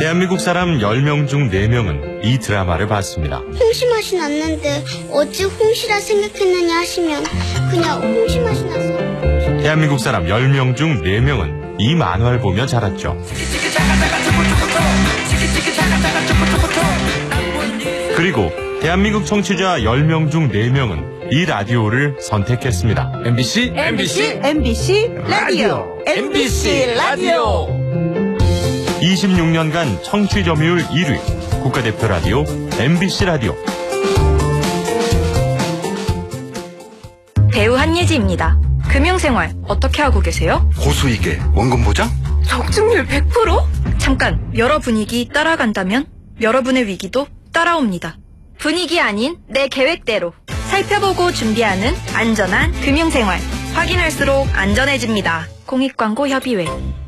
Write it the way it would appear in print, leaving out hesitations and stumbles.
대한민국 사람 10명 중 4명은 이 드라마를 봤습니다. 홍시 맛이 났는데 어찌 홍시라 생각했느냐 하시면 그냥 홍시 맛이 나서. 대한민국 사람 10명 중 4명은 이 만화를 보며 자랐죠. 그리고 대한민국 청취자 10명 중 4명은 이 라디오를 선택했습니다. MBC 라디오. MBC 라디오. 26년간 청취 점유율 1위 국가대표 라디오 MBC 라디오. 배우 한예지입니다. 금융생활 어떻게 하고 계세요? 고수익에 원금 보장? 적중률 100%? 잠깐, 여러 분위기 따라간다면 여러분의 위기도 따라옵니다. 분위기 아닌 내 계획대로 살펴보고 준비하는 안전한 금융생활. 확인할수록 안전해집니다. 공익광고협의회.